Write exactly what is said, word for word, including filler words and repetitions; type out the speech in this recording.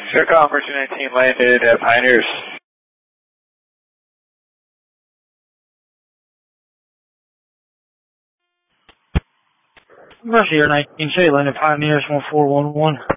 ShareCom Merchant nineteen landed at Pioneers. Mercy Air nineteen, say landed Pioneers one four one one.